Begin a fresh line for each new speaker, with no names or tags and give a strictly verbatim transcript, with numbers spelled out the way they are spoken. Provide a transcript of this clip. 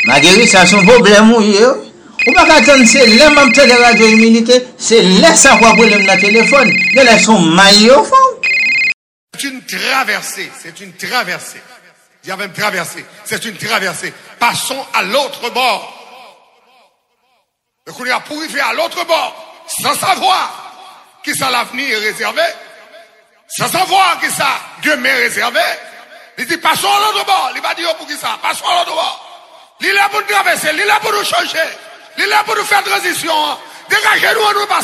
Marguerite, ça son problème ou yo. Ou pas attendre c'est là même télé radio immunité, c'est là ça quoi problème dans téléphone. De là son maillot fond.
C'est une traversée, c'est une traversée. Il y avait une traversée, c'est une traversée. Passons à l'autre bord. Donc on a pour arriver à l'autre bord, sans savoir qui ça l'avenir est réservé, sans savoir qui ça demain est réservé. Il dit passons à l'autre bord. Il va dire pour qui ça, passons à l'autre bord. Il est là pour nous traverser, il est là pour nous changer, il est là pour nous faire transition. Dégagez-nous, nous passons.